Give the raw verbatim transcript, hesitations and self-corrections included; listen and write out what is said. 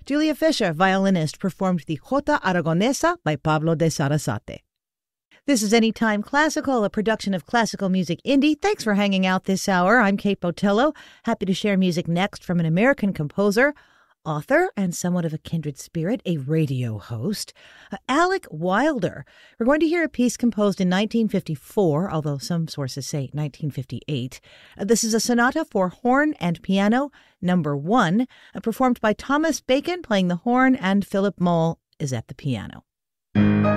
Julia Fischer, violinist, performed the Jota Aragonesa by Pablo de Sarasate. This is Anytime Classical, a production of Classical Music Indie. Thanks for hanging out this hour. I'm Kate Botello, happy to share music next from an American composer, author, and somewhat of a kindred spirit, a radio host, uh, Alec Wilder. We're going to hear a piece composed in nineteen fifty-four, although some sources say nineteen fifty-eight. Uh, this is a sonata for horn and piano, number one, uh, performed by Thomas Bacon playing the horn, and Philip Moll is at the piano.